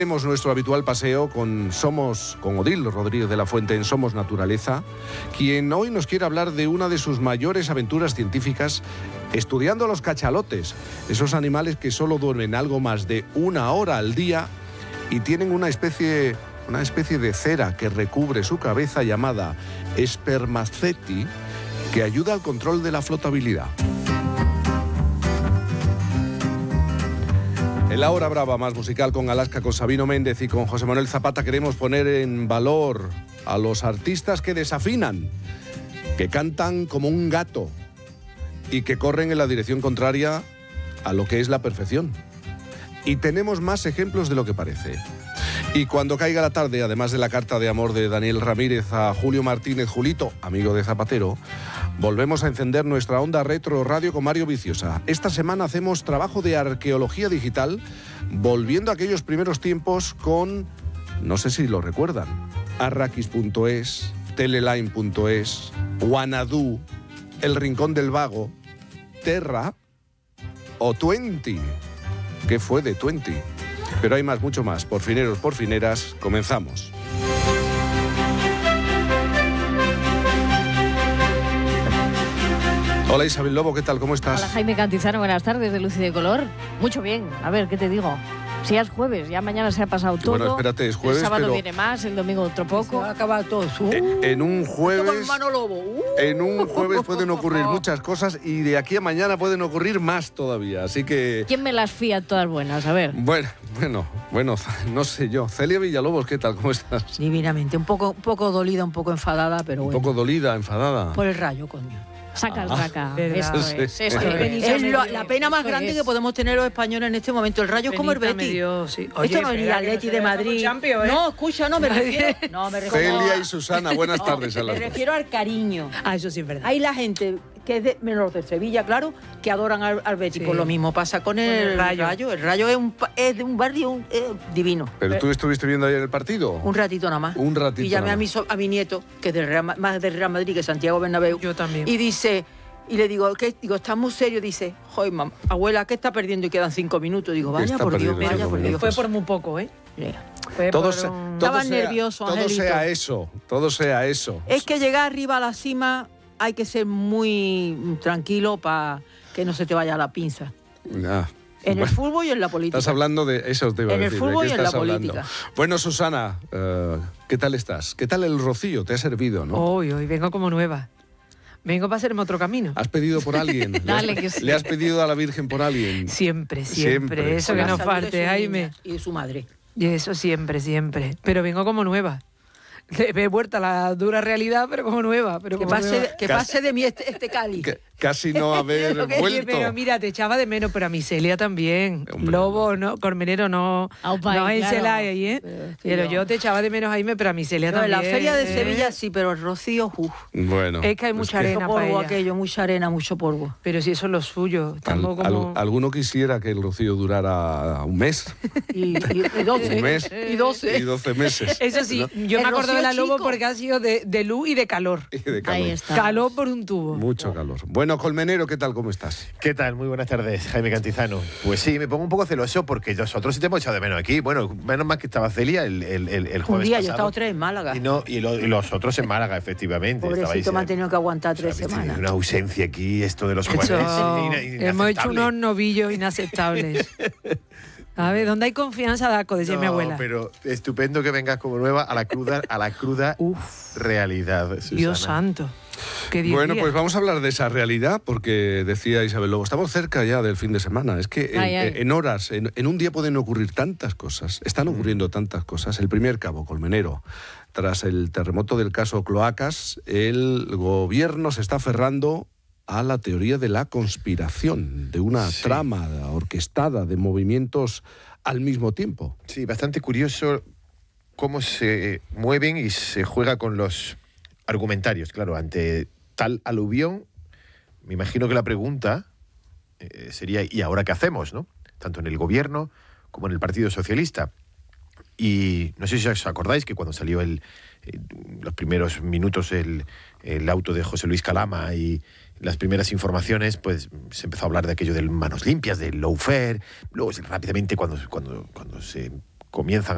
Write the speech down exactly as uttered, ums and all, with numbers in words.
Tenemos nuestro habitual paseo con Somos, con Odil Rodríguez de la Fuente en Somos Naturaleza, quien hoy nos quiere hablar de una de sus mayores aventuras científicas estudiando los cachalotes, esos animales que solo duermen algo más de una hora al día y tienen una especie, una especie de cera que recubre su cabeza llamada espermaceti, que ayuda al control de la flotabilidad. En la hora brava más musical con Alaska, con Sabino Méndez y con José Manuel Zapata queremos poner en valor a los artistas que desafinan, que cantan como un gato y que corren en la dirección contraria a lo que es la perfección. Y tenemos más ejemplos de lo que parece. Y cuando caiga la tarde, además de la carta de amor de Daniel Ramírez a Julio Martínez Julito, amigo de Zapatero, volvemos a encender nuestra onda retro radio con Mario Viciosa. Esta semana hacemos trabajo de arqueología digital, volviendo a aquellos primeros tiempos con, no sé si lo recuerdan, arrakis punto es, teleline punto es, Wanadoo, El Rincón del Vago, Terra o Twenty. ¿Qué fue de Twenty? Pero hay más, mucho más. Por fineros, por fineras, comenzamos. Hola Isabel Lobo, ¿qué tal? ¿Cómo estás? Hola Jaime Cantizano, buenas tardes de Luz y de Color. Mucho bien, a ver, ¿qué te digo? Si ya es jueves, ya mañana se ha pasado todo. Bueno, espérate, es jueves, el sábado pero... viene más, el domingo otro poco. Se va a acabar todo. Uh, en, en un jueves... Lobo. Uh. En un jueves pueden ocurrir muchas cosas y de aquí a mañana pueden ocurrir más todavía, así que... ¿Quién me las fía todas buenas? A ver. Bueno, bueno, bueno, no sé yo. Celia Villalobos, ¿qué tal? ¿Cómo estás? Divinamente, un poco, un poco dolida, un poco enfadada, pero bueno. Un poco dolida, enfadada. Por el rayo, coño. Saca el Ah, raca. ¿verdad? Esto Sí. es, esto Es es. Es lo- la pena más Esto grande es. que podemos tener los españoles en este momento. El rayo es como el Betis. Dio, sí. Oye, Esto no es ni espera, que Atleti no de se Madrid. dejamos Champions, ¿eh? No, escucha, no me refiero. No, me refiero. Celia y Susana, buenas tardes a Me las dos. refiero al cariño. Ah, eso sí es verdad. Hay la gente que es de menos de Sevilla, claro, que adoran al, al Betis. Sí. Pues lo mismo pasa con el, el Rayo. rayo. El Rayo es, un, pa- es de un barrio un- eh, divino. ¿Pero tú estuviste viendo ayer el partido? Un ratito nada más. Un ratito Y llamé nada a mi, so- a mi nieto, que es del Real Ma- más del Real Madrid que Santiago Bernabéu. Yo también. Y dice, y le digo, ¿qué? Digo, ¿estás muy serio? Dice, joder, mamá, abuela, ¿qué está perdiendo? Y quedan cinco minutos. Digo, ¿Qué vaya está por Dios, perdiendo vaya cinco por Dios. minutos? Fue por muy poco, ¿eh? Mira. Fue Todo, por se- un- todo Estaba sea, nervioso, todo Angelito. sea eso, todo sea eso. Es que llegar arriba a la cima hay que ser muy mm, tranquilo para que no se te vaya la pinza. Ah, En bueno, el fútbol y en la política. estás hablando de eso, te iba a En el decir, fútbol ¿de qué y en la estás hablando? política. Bueno, Susana, eh, ¿qué tal estás? ¿Qué tal el rocío? ¿Te ha servido, no? Hoy, hoy vengo como nueva. Vengo para hacerme otro camino. ¿Has pedido por alguien? ¿Le has- Dale que sí. ¿Le has pedido a la Virgen por alguien? Siempre, siempre. Siempre. Eso Por que la no salud de falte, su Jaime. niña y de su madre. Y eso siempre, siempre. Pero vengo como nueva. He vuelto a la dura realidad, pero como nueva. Pero Que como pase, nueva. de- que Casi- pase de mí este, este cáliz. Que- casi no haber Lo que- vuelto. Pero mira, te echaba de menos, pero a mi Celia también. Hombre, Lobo, no, Cormelero no. Aupa, no en claro. Celaya, ¿eh? Pero es que Pero yo- yo te echaba de menos, Jaime, pero a mi Celia No, en también. la feria de ¿eh? Sevilla sí, pero el rocío, uff. Bueno. Es que hay pues mucha que- arena. Mucho para polvo ella. aquello, mucha arena, mucho polvo. Pero si eso es lo suyo. Al- Tampoco al- como... alguno quisiera que el rocío durara un mes, Y, y, y doce. un mes Y doce. y doce meses. Eso sí, yo El me acuerdo rocío de la Lobo chico. porque ha sido de, de luz y de calor. Y de calor. Ahí está. Calor por un tubo. Mucho calor. Bueno, Colmenero, ¿qué tal? ¿Cómo estás? ¿Qué tal? Muy buenas tardes, Jaime Cantizano. Pues sí, me pongo un poco celoso porque nosotros sí te hemos echado de menos aquí. Bueno, menos mal que estaba Celia el, el, el, el Un jueves día, yo he pasado. estado tres en Málaga. Y, no, y, lo- y los otros en Málaga, efectivamente. Pobrecito, Estabais, me han eh, tenido que aguantar o sea, tres habéis tenido semanas. una ausencia aquí, esto de los jueves. Eso, ina- hemos hecho inaceptable. unos novillos inaceptables. A ver, ¿dónde hay confianza, Daco? Decía mi No, abuela. pero estupendo que vengas como nueva a la cruda, a la cruda Uf, realidad, Susana. Dios santo. Qué día. Bueno, pues vamos a hablar de esa realidad, porque decía Isabel Lobo, estamos cerca ya del fin de semana. Es que en, Ay, ay. en horas, en, en un día pueden ocurrir tantas cosas, están ocurriendo tantas cosas. El primer cabo, Colmenero. Tras el terremoto del caso Cloacas, el gobierno se está aferrando a la teoría de la conspiración, de una Sí. trama orquestada de movimientos al mismo tiempo. Sí, bastante curioso cómo se mueven y se juega con los argumentarios. Claro, ante tal aluvión, me imagino que la pregunta eh, sería ¿y ahora qué hacemos? ¿No? Tanto en el gobierno como en el Partido Socialista. Y no sé si os acordáis que cuando salió el, eh, los primeros minutos el, el auto de José Luis Calama y las primeras informaciones, pues se empezó a hablar de aquello de manos limpias, del lawfare. Luego rápidamente cuando, cuando, cuando se comienzan